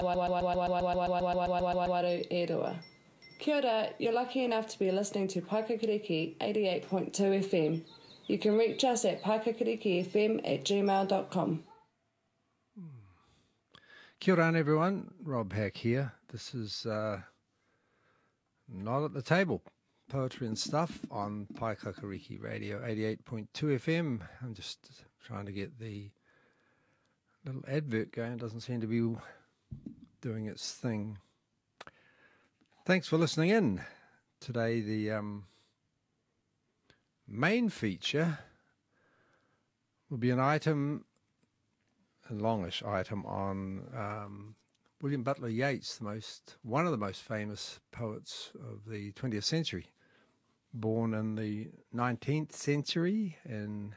Erua. Kia ora, you're lucky enough to be listening to Paikakiriki 88.2 FM. You can reach us at paikakirikifm@gmail.com. Kia ora everyone, Rob Hack here. This is Not at the Table, poetry and stuff on Paikakariki Radio 88.2 FM. I'm just trying to get the little advert going. It doesn't seem to be doing its thing. Thanks for listening in. Today the main feature will be an item, a longish item on William Butler Yeats, one of the most famous poets of the 20th century, born in the 19th century, and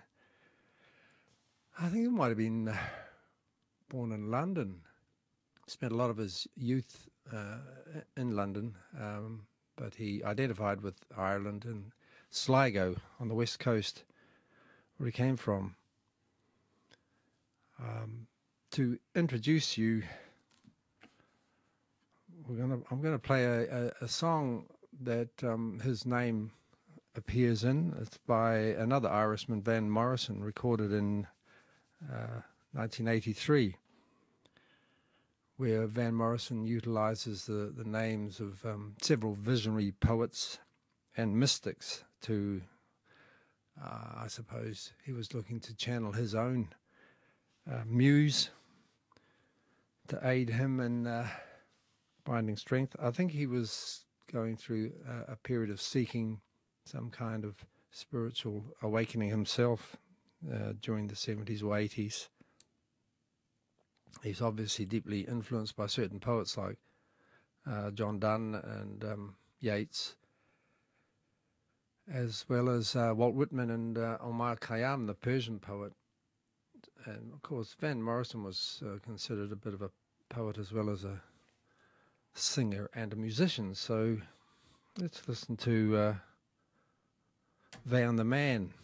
I think it might have been born in London. Spent a lot of his youth in London, but he identified with Ireland and Sligo on the west coast, where he came from. To introduce you, I'm going to play a song that his name appears in. It's by another Irishman, Van Morrison, recorded in 1983, where Van Morrison utilises the names of several visionary poets and mystics to, I suppose he was looking to channel his own muse to aid him in finding strength. I think he was going through a period of seeking some kind of spiritual awakening himself during the 70s or 80s. He's obviously deeply influenced by certain poets like John Donne and Yeats, as well as Walt Whitman and Omar Khayyam, the Persian poet. And of course, Van Morrison was considered a bit of a poet as well as a singer and a musician. So let's listen to Van the Man.